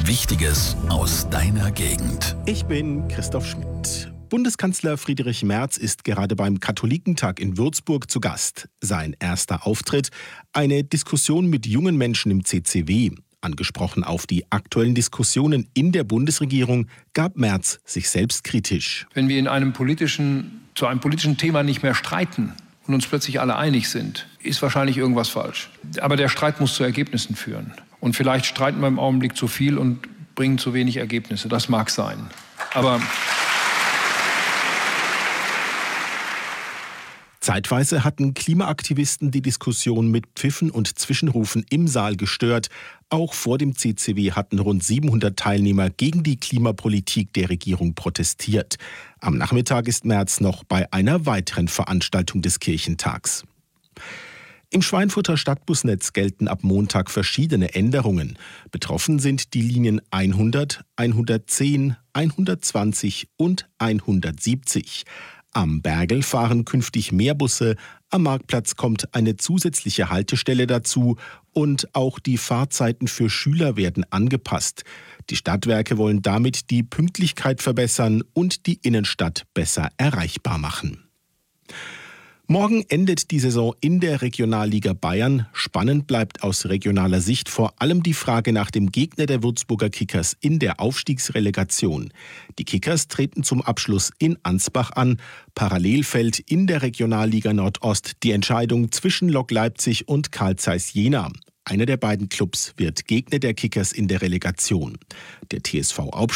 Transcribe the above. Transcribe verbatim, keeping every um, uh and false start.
Wichtiges aus deiner Gegend. Ich bin Christoph Schmidt. Bundeskanzler Friedrich Merz ist gerade beim Katholikentag in Würzburg zu Gast. Sein erster Auftritt, eine Diskussion mit jungen Menschen im C C W. Angesprochen auf die aktuellen Diskussionen in der Bundesregierung, gab Merz sich selbst kritisch. Wenn wir in einem politischen, zu einem politischen Thema nicht mehr streiten und uns plötzlich alle einig sind, ist wahrscheinlich irgendwas falsch. Aber der Streit muss zu Ergebnissen führen. Und vielleicht streiten wir im Augenblick zu viel und bringen zu wenig Ergebnisse. Das mag sein. Aber zeitweise hatten Klimaaktivisten die Diskussion mit Pfiffen und Zwischenrufen im Saal gestört. Auch vor dem C C W hatten rund siebenhundert Teilnehmer gegen die Klimapolitik der Regierung protestiert. Am Nachmittag ist Merz noch bei einer weiteren Veranstaltung des Kirchentags. Im Schweinfurter Stadtbusnetz gelten ab Montag verschiedene Änderungen. Betroffen sind die Linien hundert, hundertzehn, hundertzwanzig und hundertsiebzig. Am Bergel fahren künftig mehr Busse, am Marktplatz kommt eine zusätzliche Haltestelle dazu und auch die Fahrzeiten für Schüler werden angepasst. Die Stadtwerke wollen damit die Pünktlichkeit verbessern und die Innenstadt besser erreichbar machen. Morgen endet die Saison in der Regionalliga Bayern. Spannend bleibt aus regionaler Sicht vor allem die Frage nach dem Gegner der Würzburger Kickers in der Aufstiegsrelegation. Die Kickers treten zum Abschluss in Ansbach an. Parallel fällt in der Regionalliga Nordost die Entscheidung zwischen Lok Leipzig und Carl Zeiss Jena. Einer der beiden Clubs wird Gegner der Kickers in der Relegation. Der T S V